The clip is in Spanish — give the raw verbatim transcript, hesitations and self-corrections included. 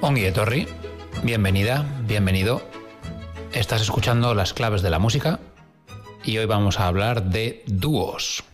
Ongi etorri, bienvenida, bienvenido. Estás escuchando Las Claves de la Música y hoy vamos a hablar de dúos.